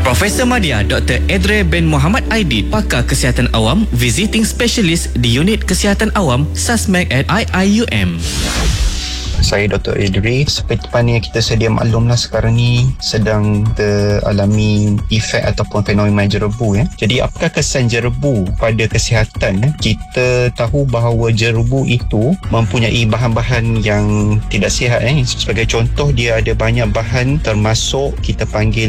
Profesor Madya Dr. Edre bin Muhammad Aidit, pakar kesihatan awam, visiting specialist di Unit Kesihatan Awam SASMEC at IIUM. Saya Dr. Edre. Seperti mana yang kita sedia maklumlah, sekarang ni sedang teralami efek ataupun fenomena jerebu. Jadi apakah kesan jerebu pada kesihatan? Kita tahu bahawa jerebu itu mempunyai bahan-bahan yang tidak sihat. Sebagai contoh, dia ada banyak bahan termasuk kita panggil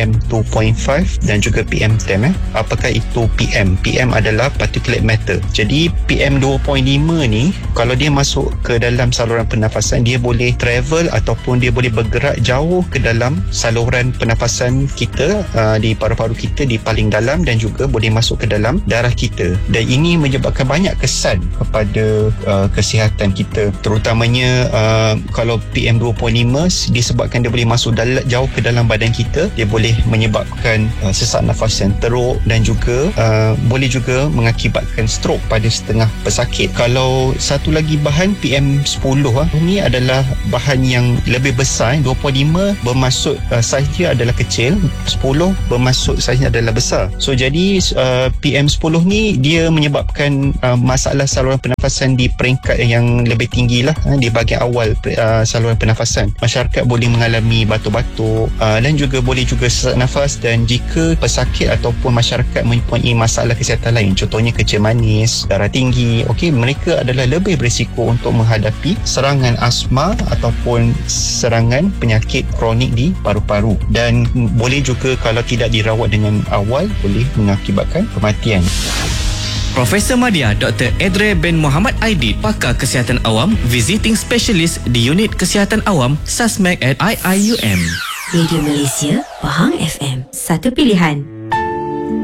PM2.5 dan juga PM10. Apakah itu PM? PM adalah particulate matter. Jadi PM2.5 ni kalau dia masuk ke dalam saluran pernafasan, dia boleh travel ataupun dia boleh bergerak jauh ke dalam saluran pernafasan kita, di paru-paru kita di paling dalam, dan juga boleh masuk ke dalam darah kita, dan ini menyebabkan banyak kesan kepada kesihatan kita, terutamanya kalau PM2.5 disebabkan dia boleh masuk jauh ke dalam badan kita, dia boleh menyebabkan sesak nafas yang teruk dan juga boleh juga mengakibatkan stroke pada setengah pesakit. Kalau satu lagi bahan PM10 ni adalah bahan yang lebih besar. 2.5 bermaksud saiz dia adalah kecil, 10 bermaksud saiznya adalah besar. So jadi PM10 ni dia menyebabkan masalah saluran pernafasan di peringkat yang lebih tinggi lah, di bahagian awal saluran pernafasan. Masyarakat boleh mengalami batuk-batuk dan juga boleh juga sesak nafas, dan jika pesakit ataupun masyarakat mempunyai masalah kesihatan lain, contohnya kencing manis, darah tinggi, mereka adalah lebih berisiko untuk menghadapi serangan asma ataupun serangan penyakit kronik di paru-paru, dan boleh juga kalau tidak dirawat dengan awal boleh mengakibatkan kematian. Profesor Madya Dr. Edre bin Muhammad Aidit, pakar kesihatan awam, visiting specialist di Unit Kesihatan Awam SASMEC at IIUM. Radio Malaysia, Pahang FM, satu pilihan.